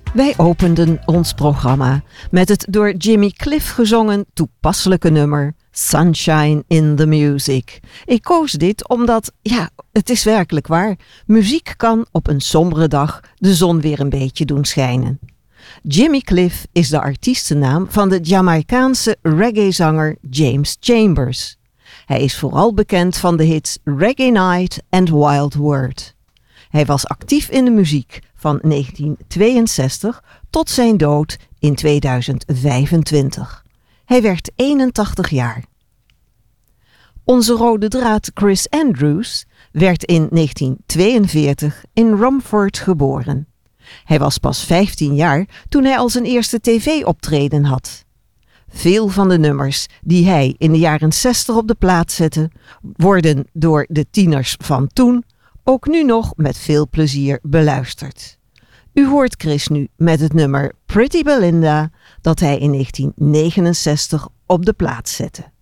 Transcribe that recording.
Wij openden ons programma met het door Jimmy Cliff gezongen toepasselijke nummer Sunshine in the Music. Ik koos dit omdat, het is werkelijk waar, muziek kan op een sombere dag de zon weer een beetje doen schijnen. Jimmy Cliff is de artiestennaam van de Jamaicaanse reggaezanger James Chambers. Hij is vooral bekend van de hits Reggae Night en Wild World. Hij was actief in de muziek van 1962 tot zijn dood in 2025. Hij werd 81 jaar. Onze rode draad Chris Andrews werd in 1942 in Romford geboren. Hij was pas 15 jaar toen hij al zijn eerste tv-optreden had. Veel van de nummers die hij in de jaren 60 op de plaat zette, worden door de tieners van toen ook nu nog met veel plezier beluisterd. U hoort Chris nu met het nummer Pretty Belinda dat hij in 1969 op de plaat zette.